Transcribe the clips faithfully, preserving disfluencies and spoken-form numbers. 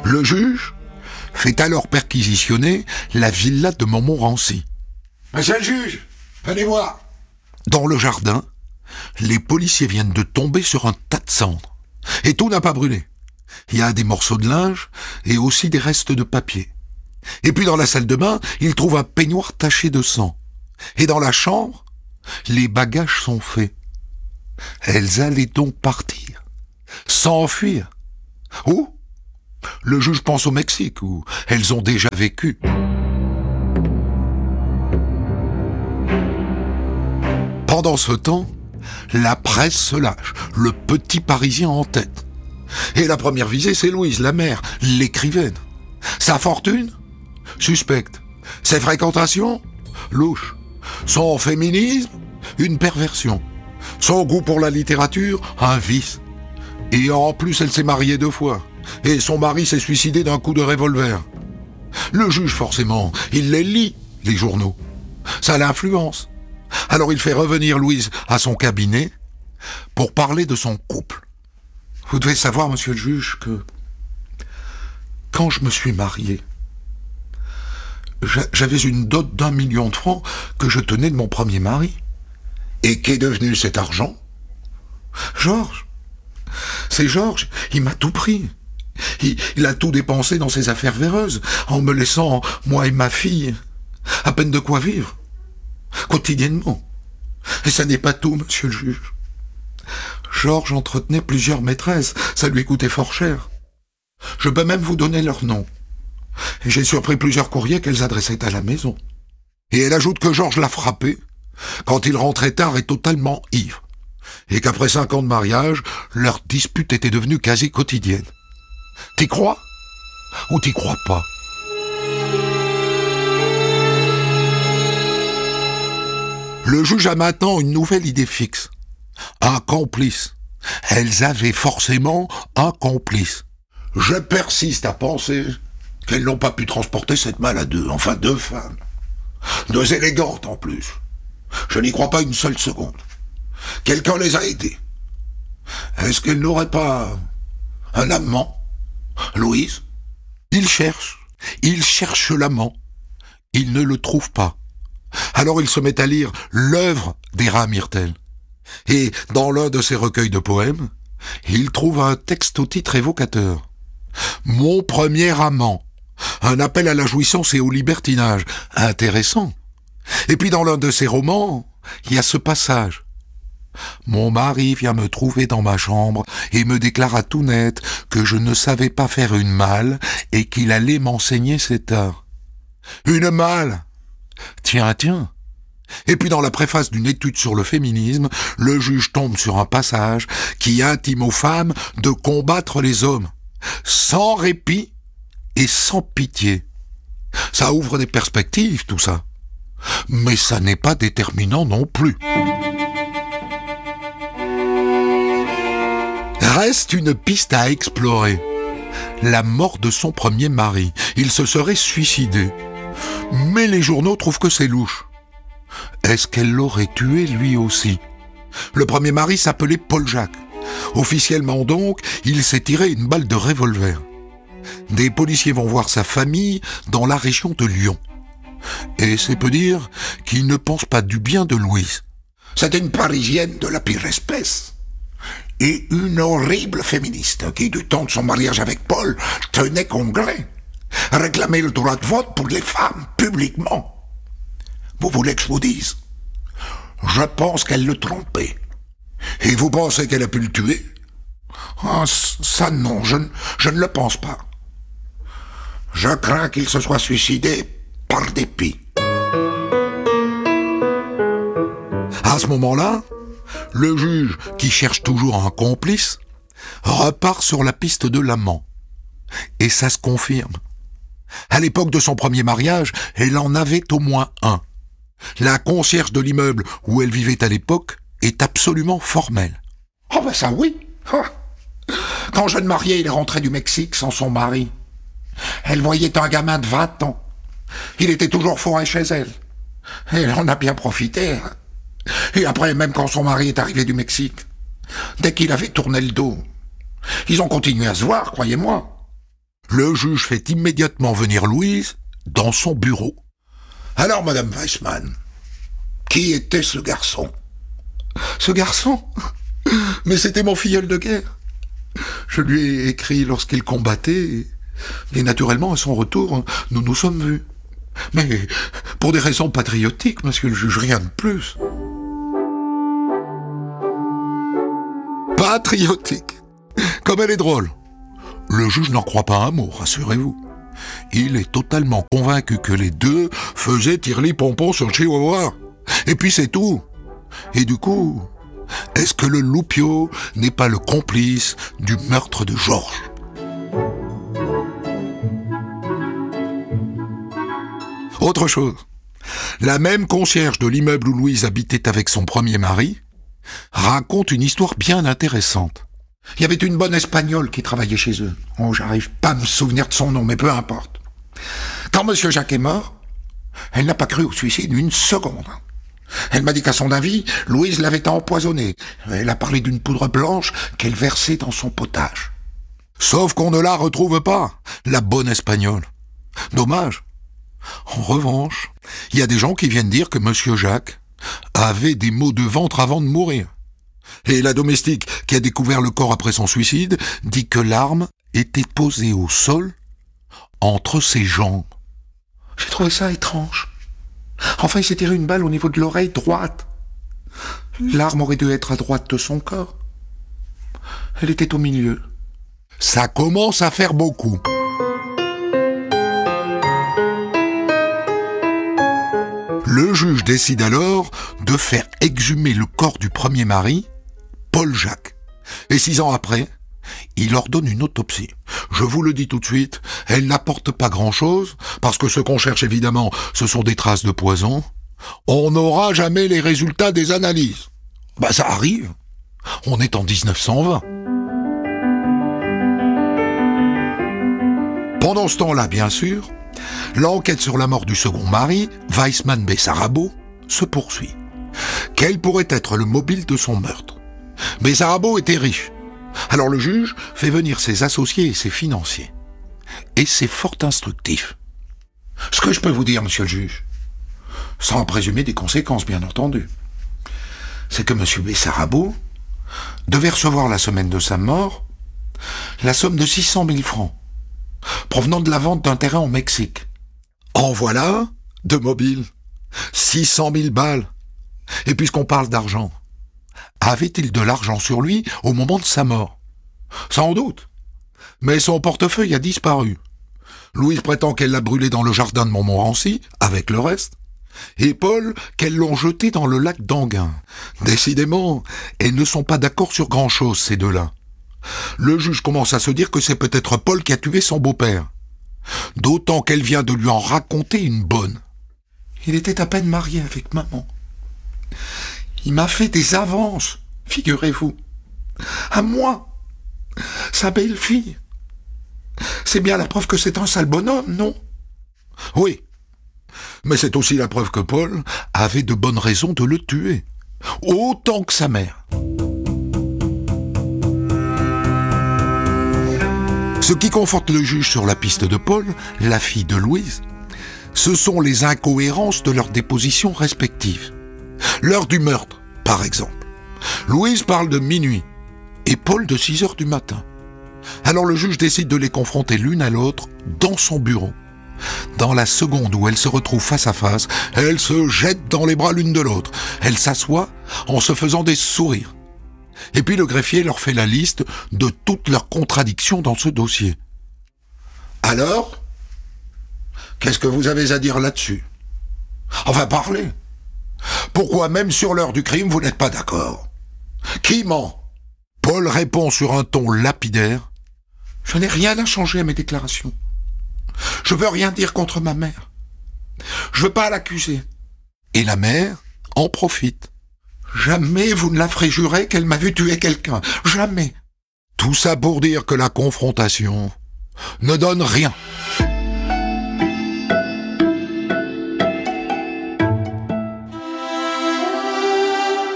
Le juge fait alors perquisitionner la villa de Montmorency. « Monsieur le juge, venez voir !» Dans le jardin, les policiers viennent de tomber sur un tas de cendres. Et tout n'a pas brûlé. Il y a des morceaux de linge et aussi des restes de papier. Et puis dans la salle de bain, ils trouvent un peignoir taché de sang. Et dans la chambre, les bagages sont faits. Elles allaient donc partir, s'enfuir. Où ? Le juge pense au Mexique, où elles ont déjà vécu. Pendant ce temps, la presse se lâche, le petit Parisien en tête. Et la première visée, c'est Louise, la mère, l'écrivaine. Sa fortune ? Suspecte. Ses fréquentations ? Louche. Son féminisme ? Une perversion. Son goût pour la littérature ? Un vice. Et en plus, elle s'est mariée deux fois. Et son mari s'est suicidé d'un coup de revolver. Le juge, forcément, il les lit, les journaux. Ça l'influence. Alors il fait revenir Louise à son cabinet pour parler de son couple. Vous devez savoir, monsieur le juge, que quand je me suis marié, j'avais une dot d'un million de francs que je tenais de mon premier mari. Et qu'est devenu cet argent ? Georges. C'est Georges, il m'a tout pris. Il, il a tout dépensé dans ses affaires véreuses, en me laissant, moi et ma fille, à peine de quoi vivre, quotidiennement. Et ça n'est pas tout, monsieur le juge. Georges entretenait plusieurs maîtresses, ça lui coûtait fort cher. Je peux même vous donner leur nom. Et j'ai surpris plusieurs courriers qu'elles adressaient à la maison. Et elle ajoute que Georges l'a frappé quand il rentrait tard et totalement ivre, et qu'après cinq ans de mariage, leur dispute était devenue quasi quotidienne. T'y crois ? Ou t'y crois pas ? Le juge a maintenant une nouvelle idée fixe. Un complice. Elles avaient forcément un complice. Je persiste à penser qu'elles n'ont pas pu transporter cette malle à deux, enfin deux femmes. Deux élégantes en plus. Je n'y crois pas une seule seconde. Quelqu'un les a aidées. Est-ce qu'elles n'auraient pas un amant ? Louise ? Il cherche. Il cherche l'amant. Il ne le trouve pas. Alors il se met à lire l'œuvre d'Héra Mirtel. Et dans l'un de ses recueils de poèmes, il trouve un texte au titre évocateur. « Mon premier amant ». Un appel à la jouissance et au libertinage. Intéressant. Et puis dans l'un de ses romans, il y a ce passage. « Mon mari vient me trouver dans ma chambre et me déclara tout net que je ne savais pas faire une malle et qu'il allait m'enseigner cet art. » Une malle ? Tiens, tiens. Et puis dans la préface d'une étude sur le féminisme, le juge tombe sur un passage qui intime aux femmes de combattre les hommes, sans répit et sans pitié. Ça ouvre des perspectives, tout ça. Mais ça n'est pas déterminant non plus. Reste une piste à explorer. La mort de son premier mari. Il se serait suicidé. Mais les journaux trouvent que c'est louche. Est-ce qu'elle l'aurait tué lui aussi ? Le premier mari s'appelait Paul Jacques. Officiellement donc, il s'est tiré une balle de revolver. Des policiers vont voir sa famille dans la région de Lyon. Et c'est peu dire qu'ils ne pensent pas du bien de Louise. C'était une Parisienne de la pire espèce. Et une horrible féministe qui, du temps de son mariage avec Paul, tenait congrès. Réclamait le droit de vote pour les femmes, publiquement. Vous voulez que je vous dise ? Je pense qu'elle le trompait. Et vous pensez qu'elle a pu le tuer ? Ah, ça non, je, je ne le pense pas. Je crains qu'il se soit suicidé par dépit. À ce moment-là, le juge, qui cherche toujours un complice, repart sur la piste de l'amant. Et ça se confirme. À l'époque de son premier mariage, elle en avait au moins un. La concierge de l'immeuble où elle vivait à l'époque est absolument formelle. Oh ben ça oui. Quand jeune marié, il est rentré du Mexique sans son mari. Elle voyait un gamin de vingt ans. Il était toujours fourré chez elle. Et elle en a bien profité. Et après, même quand son mari est arrivé du Mexique, dès qu'il avait tourné le dos, ils ont continué à se voir, croyez-moi. Le juge fait immédiatement venir Louise dans son bureau. « Alors, Madame Weissmann, qui était ce garçon ?»« Ce garçon ? Mais c'était mon filleul de guerre. Je lui ai écrit lorsqu'il combattait, et naturellement, à son retour, nous nous sommes vus. Mais pour des raisons patriotiques, monsieur le juge, rien de plus. » Patriotique. Comme elle est drôle. Le juge n'en croit pas un mot, rassurez-vous. Il est totalement convaincu que les deux faisaient tireli-pompon sur Chihuahua. Et puis c'est tout. Et du coup, est-ce que le loupio n'est pas le complice du meurtre de Georges ? Autre chose. La même concierge de l'immeuble où Louise habitait avec son premier mari raconte une histoire bien intéressante. Il y avait une bonne Espagnole qui travaillait chez eux. Oh, j'arrive pas à me souvenir de son nom, mais peu importe. Quand Monsieur Jacques est mort, elle n'a pas cru au suicide une seconde. Elle m'a dit qu'à son avis, Louise l'avait empoisonné. Elle a parlé d'une poudre blanche qu'elle versait dans son potage. Sauf qu'on ne la retrouve pas, la bonne Espagnole. Dommage. En revanche, il y a des gens qui viennent dire que Monsieur Jacques avait des maux de ventre avant de mourir. Et la domestique qui a découvert le corps après son suicide dit que l'arme était posée au sol entre ses jambes. J'ai trouvé ça étrange. Enfin, il s'est tiré une balle au niveau de l'oreille droite. L'arme aurait dû être à droite de son corps. Elle était au milieu. Ça commence à faire beaucoup. Le juge décide alors de faire exhumer le corps du premier mari, Paul Jacques. Et six ans après, il ordonne une autopsie. Je vous le dis tout de suite, elle n'apporte pas grand-chose, parce que ce qu'on cherche évidemment, ce sont des traces de poison. On n'aura jamais les résultats des analyses. Bah ça arrive. On est en dix-neuf cent vingt. Pendant ce temps-là, bien sûr, l'enquête sur la mort du second mari, Weissmann-Bessarabot, se poursuit. Quel pourrait être le mobile de son meurtre ? Bessarabot était riche. Alors le juge fait venir ses associés et ses financiers. Et c'est fort instructif. Ce que je peux vous dire, monsieur le juge, sans présumer des conséquences, bien entendu, c'est que monsieur Bessarabot devait recevoir la semaine de sa mort la somme de six cent mille francs, provenant de la vente d'un terrain au Mexique. En voilà de mobile. six cent mille balles. Et puisqu'on parle d'argent, avait-il de l'argent sur lui au moment de sa mort ? Sans doute. Mais son portefeuille a disparu. Louise prétend qu'elle l'a brûlé dans le jardin de Montmorency, avec le reste, et Paul qu'elles l'ont jeté dans le lac d'Enghien. Décidément, elles ne sont pas d'accord sur grand-chose, ces deux-là. Le juge commence à se dire que c'est peut-être Paul qui a tué son beau-père. D'autant qu'elle vient de lui en raconter une bonne. Il était à peine marié avec maman. Il m'a fait des avances, figurez-vous. À moi, sa belle-fille. C'est bien la preuve que c'est un sale bonhomme, non ? Oui, mais c'est aussi la preuve que Paul avait de bonnes raisons de le tuer. Autant que sa mère. Ce qui conforte le juge sur la piste de Paul, la fille de Louise, ce sont les incohérences de leurs dépositions respectives. L'heure du meurtre, par exemple. Louise parle de minuit et Paul de six heures du matin. Alors le juge décide de les confronter l'une à l'autre dans son bureau. Dans la seconde où elles se retrouvent face à face, elles se jettent dans les bras l'une de l'autre. Elles s'assoient en se faisant des sourires. Et puis le greffier leur fait la liste de toutes leurs contradictions dans ce dossier. Alors, qu'est-ce que vous avez à dire là-dessus ? Enfin, parlez. Pourquoi même sur l'heure du crime, vous n'êtes pas d'accord ? Qui ment ? Paul répond sur un ton lapidaire. Je n'ai rien à changer à mes déclarations. Je veux rien dire contre ma mère. Je veux pas l'accuser. Et la mère en profite. Jamais vous ne la ferez jurer qu'elle m'a vu tuer quelqu'un. Jamais. Tout ça pour dire que la confrontation ne donne rien.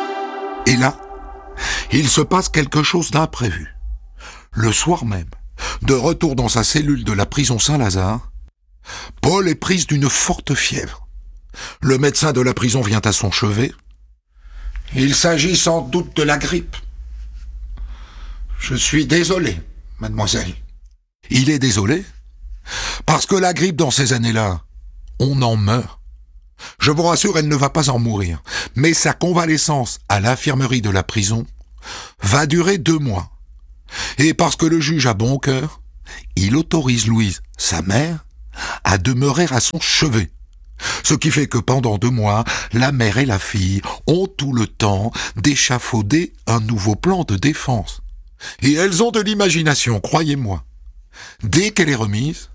Et là, il se passe quelque chose d'imprévu. Le soir même, De retour dans sa cellule de la prison Saint-Lazare, Paul est prise d'une forte fièvre. Le médecin de la prison vient à son chevet. Il s'agit sans doute de la grippe. Je suis désolé, mademoiselle. Il est désolé, parce que la grippe dans ces années-là, on en meurt. Je vous rassure, elle ne va pas en mourir, mais sa convalescence à l'infirmerie de la prison va durer deux mois. Et parce que le juge a bon cœur, il autorise Louise, sa mère, à demeurer à son chevet. Ce qui fait que pendant deux mois, la mère et la fille ont tout le temps d'échafauder un nouveau plan de défense. Et elles ont de l'imagination, croyez-moi. Dès qu'elle est remise,